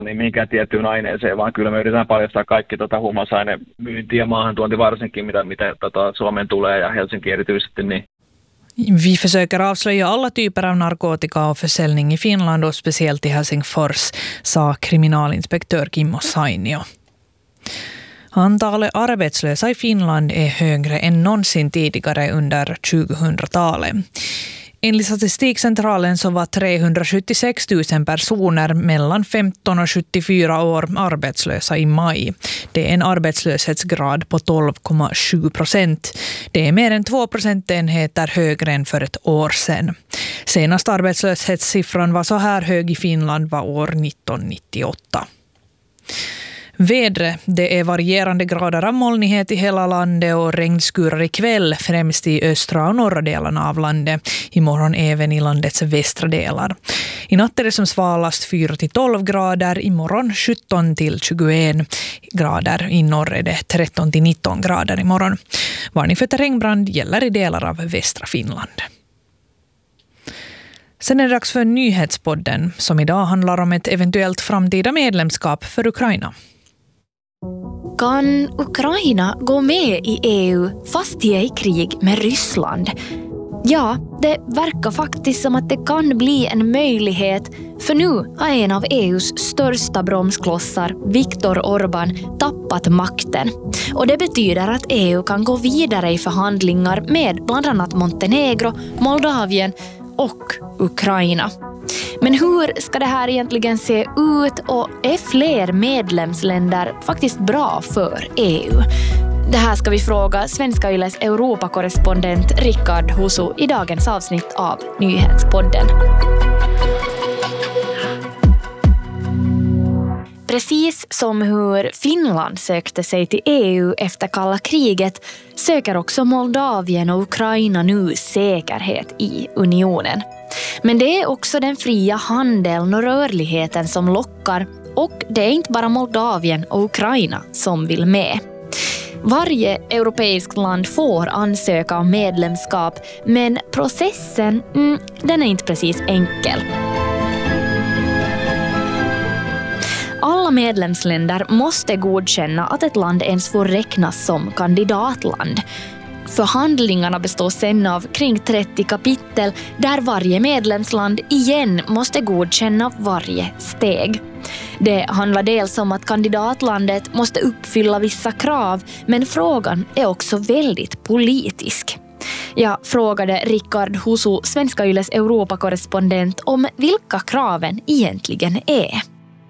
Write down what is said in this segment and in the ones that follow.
niin mihinkään tiettyyn aineeseen, vaan kyllä me yritetään paljastaa kaikki huumausainemyynti ja maahantuonti varsinkin, mitä Suomeen tulee ja Helsinki erityisesti. Niin. Vi försöker avslöja alla typer av narkotika och försäljning i Finland och speciellt i Helsingfors, sa kriminalinspektör Kimmo Sainio. Antalet arbetslösa i Finland är högre än någonsin tidigare under 2000-talet. Enligt Statistikcentralen så var 376 000 personer mellan 15 och 74 år arbetslösa i maj. Det är en arbetslöshetsgrad på 12,7%. Det är mer än 2 procentenheter högre än för ett år sedan. Senast arbetslöshetssiffran var så här hög i Finland var år 1998. Vädret, det är varierande grader av molnighet i hela landet och regnskurar ikväll främst i östra och norra delarna av landet. Imorgon även i landets västra delar. I natt är det som svalast 4-12 grader, imorgon 17-21 grader. I norr är det 13-19 grader imorgon. Varning för terrängbrand gäller i delar av västra Finland. Sen är det dags för nyhetspodden som idag handlar om ett eventuellt framtida medlemskap för Ukraina. Kan Ukraina gå med i EU fast de är i krig med Ryssland? Ja, det verkar faktiskt som att det kan bli en möjlighet, för nu har en av EUs största bromsklossar, Viktor Orbán, tappat makten. Och det betyder att EU kan gå vidare i förhandlingar med bland annat Montenegro, Moldavien och Ukraina. Men hur ska det här egentligen se ut och är fler medlemsländer faktiskt bra för EU? Det här ska vi fråga Svenska Yles Europakorrespondent Rickard Husu i dagens avsnitt av Nyhetspodden. Precis som hur Finland sökte sig till EU efter kalla kriget söker också Moldavien och Ukraina nu säkerhet i unionen. Men det är också den fria handeln och rörligheten som lockar, och det är inte bara Moldavien och Ukraina som vill med. Varje europeiskt land får ansöka om medlemskap, men processen den är inte precis enkel. Alla medlemsländer måste godkänna att ett land ens får räknas som kandidatland. Förhandlingarna består sedan av kring 30 kapitel där varje medlemsland igen måste godkänna varje steg. Det handlar dels om att kandidatlandet måste uppfylla vissa krav, men frågan är också väldigt politisk. Jag frågade Rickard Husu, Svenska Yles Europakorrespondent, om vilka kraven egentligen är.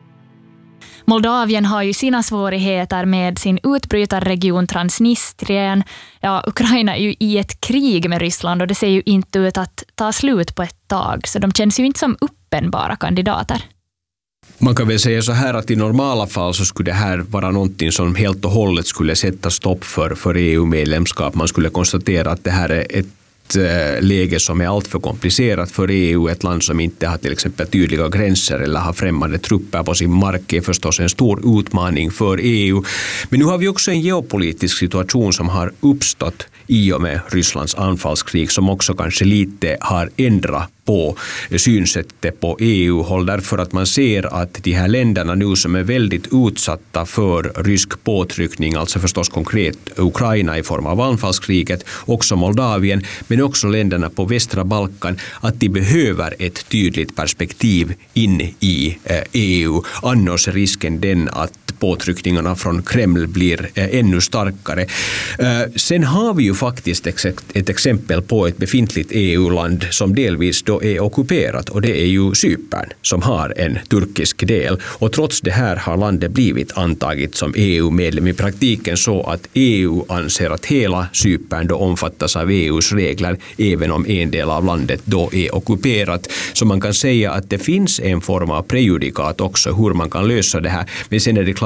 Moldavien har ju sina svårigheter med sin utbrytarregion Transnistrien. Ja, Ukraina är ju i ett krig med Ryssland och det ser ju inte ut att ta slut på ett tag. Så de känns ju inte som uppenbara kandidater. Man kan väl säga så här att i normala fall så skulle det här vara någonting som helt och hållet skulle sätta stopp för EU-medlemskap. Man skulle konstatera att det här är ett läge som är allt för komplicerat för EU. Ett land som inte har till exempel tydliga gränser eller har främmande trupper på sin mark är förstås en stor utmaning för EU. Men nu har vi också en geopolitisk situation som har uppstått i och med Rysslands anfallskrig som också kanske lite har ändrat på synsättet på EU-håll, därför att man ser att de här länderna nu som är väldigt utsatta för rysk påtryckning, alltså förstås konkret Ukraina i form av anfallskriget, också Moldavien, men också länderna på västra Balkan, att de behöver ett tydligt perspektiv in i EU. Annars är risken den att påtryckningarna från Kreml blir ännu starkare. Sen har vi ju faktiskt ett exempel på ett befintligt EU-land som delvis då är ockuperat, och det är ju Cypern som har en turkisk del. Och trots det här har landet blivit antaget som EU-medlem i praktiken, så att EU anser att hela Cypern då omfattas av EUs regler även om en del av landet då är ockuperat. Så man kan säga att det finns en form av prejudikat också hur man kan lösa det här. Men sen är det klart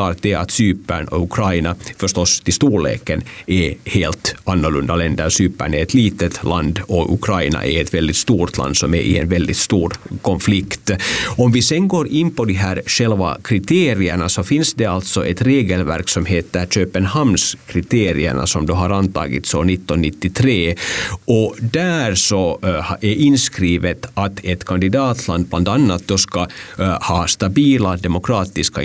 klart det att Cypern och Ukraina förstås till storleken är helt annorlunda länder. Cypern är ett litet land och Ukraina är ett väldigt stort land som är i en väldigt stor konflikt. Om vi sen går in på de här själva kriterierna så finns det alltså ett regelverk som heter Köpenhamnskriterierna som då har antagits år 1993 och där så är inskrivet att ett kandidatland bland annat då ska ha stabila demokratiska